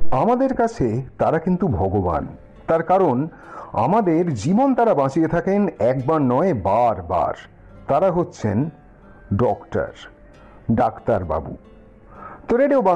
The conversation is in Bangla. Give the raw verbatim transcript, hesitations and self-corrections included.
আমাদের কাছে তারা কিন্তু ভগবান। তার কারণ আমাদের জীবন তারা বাঁচিয়ে থাকেন একবার নয় বারবার। তারা হচ্ছেন ডক্টর, ডাক্তারবাবু। তো রেডিও